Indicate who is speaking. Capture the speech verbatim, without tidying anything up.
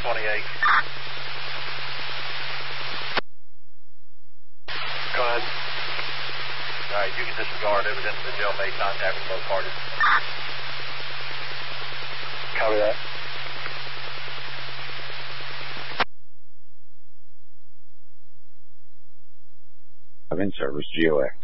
Speaker 1: twenty-eight. Go ahead. All right, you can disregard evidence of the jailmate contacting both parties. Copy that.
Speaker 2: I'm in service, G O A.